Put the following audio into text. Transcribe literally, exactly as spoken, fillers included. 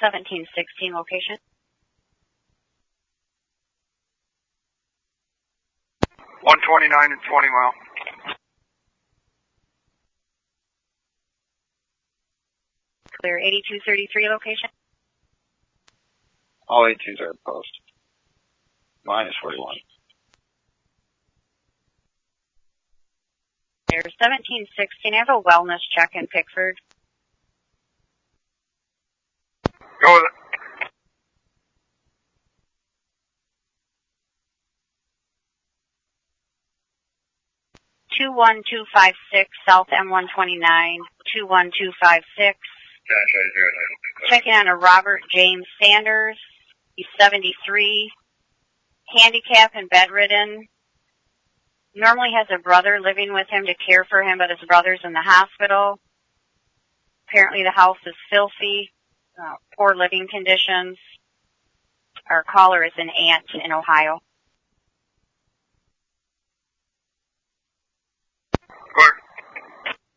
seventeen sixteen location. one twenty-nine and twenty mile. Clear eighty-two thirty-three location. All eighty-twos are at post. Minus forty-one. There's seventeen sixteen. I have a wellness check in Pickford. Go with it. two one two five six South M one twenty-nine. two one two five six. Checking on a Robert James Sanders. He's seventy-three. Handicap and bedridden. Normally has a brother living with him to care for him, but his brother's in the hospital. Apparently the house is filthy, uh, poor living conditions. Our caller is an aunt in Ohio.